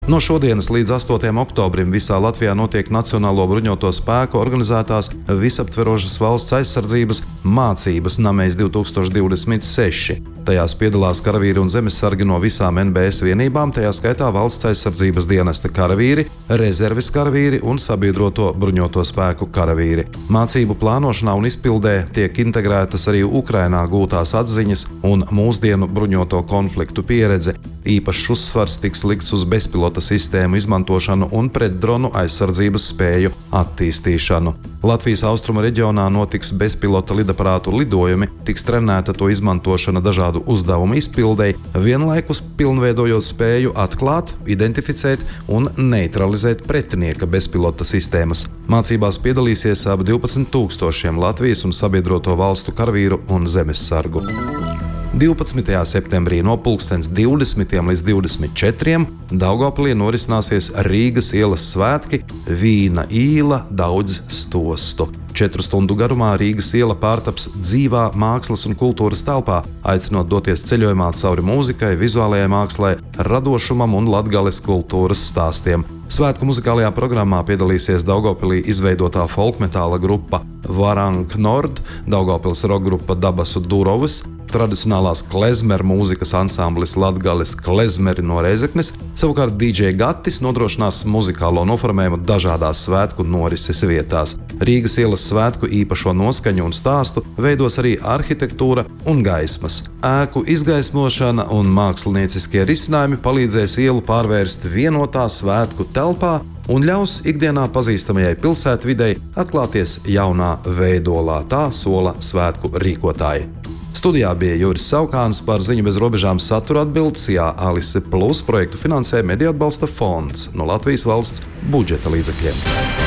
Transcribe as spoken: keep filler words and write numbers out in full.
No šodienas līdz astotajam oktobrim visā Latvijā notiek Nacionālo bruņoto spēku organizētās visaptverošas valsts aizsardzības mācības Namejs divi tūkstoši divdesmit seši. Tajās piedalās karavīri un zemesargi no visām N B S vienībām, tajā skaitā valsts aizsardzības dienesta karavīri, rezerves karavīri un sabiedroto bruņoto spēku karavīri. Mācību plānošanā un izpildē tiek integrētas arī Ukrainā gūtās atziņas un mūsdienu bruņoto konfliktu pieredze. Īpašs uzsvars tiks likts uz bezpilota sistēmu izmantošanu un pretdronu aizsardzības spēju attīstīšanu. Latvijas austrumu reģionā notiks bezpilota lidaparātu lidojumi, tiks trenēta to izmantošana dažādu uzdevumu izpildei, vienlaikus pilnveidojot spēju atklāt, identificēt un neutralizēt pretinieka bezpilota sistēmas. Mācībās piedalīsies ap divpadsmit tūkstošiem Latvijas un sabiedroto valstu karavīru un zemessargu. divpadsmitajā septembrī no pulkstens divdesmitiem līdz divdesmit četriem Daugavpilī norisināsies Rīgas ielas svētki Vīna īla daudz stostu. Četru stundu garumā Rīgas iela pārtaps dzīvā mākslas un kultūras telpā, aicinot doties ceļojumā cauri mūzikai, vizuālajai mākslai, radošumam un latgales kultūras stāstiem. Svētku muzikālajā programmā piedalīsies Daugavpilī izveidotā folkmetāla grupa Varank Nord, Daugavpils rokgrupa Dabasu Durovas, tradicionālās klezmeru mūzikas ansamblis Latgales klezmeri no Rēzeknes, savukārt D J Gatis nodrošinās muzikālo noformējumu dažādās svētku norises vietās. Rīgas ielas svētku īpašo noskaņu un stāstu veidos arī arhitektūra un gaismas. Ēku izgaismošana un mākslinieciskie risinājumi palīdzēs ielu pārvērst vienotā svētku telpā un ļaus ikdienā pazīstamajai pilsētvidei atklāties jaunā veidolā, tā sola svētku rīkotāji. Studijā bija Juris Saukāns, par ziņu bez robežām satura atbildes, jā, Alise Plus projektu finansē Mediju atbalsta fonds no Latvijas valsts budžeta līdzekļiem.